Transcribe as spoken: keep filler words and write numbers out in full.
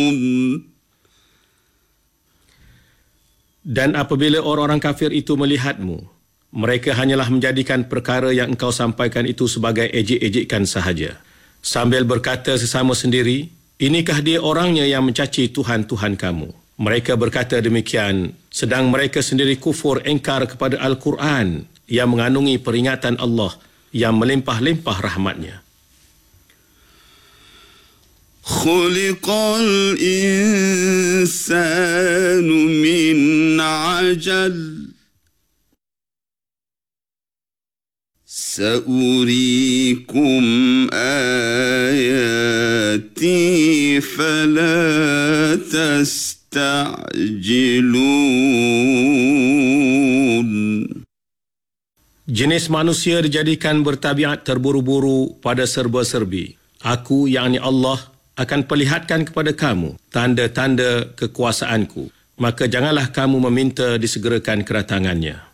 Dan apabila orang-orang kafir itu melihatmu, mereka hanyalah menjadikan perkara yang engkau sampaikan itu sebagai ejek-ejekan sahaja, sambil berkata sesama sendiri, inikah dia orangnya yang mencaci Tuhan-Tuhan kamu? Mereka berkata demikian, sedang mereka sendiri kufur engkar kepada Al-Quran yang mengandungi peringatan Allah yang melimpah-limpah rahmatnya. Khuliqal insanu min ajal Sa'urikum ayati fala tasta'jilun. Jenis manusia dijadikan bertabiat terburu-buru pada serba-serbi. Aku, yakni Allah, akan perlihatkan kepada kamu tanda-tanda kekuasaanku. Maka janganlah kamu meminta disegerakan kedatangannya.